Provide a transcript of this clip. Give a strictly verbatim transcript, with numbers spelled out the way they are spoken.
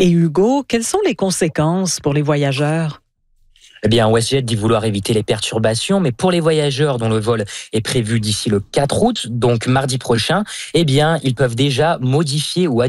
Et Hugo, quelles sont les conséquences pour les voyageurs? Eh bien, WestJet dit vouloir éviter les perturbations, mais pour les voyageurs dont le vol est prévu d'ici le quatre août, donc mardi prochain, eh bien, ils peuvent déjà modifier ou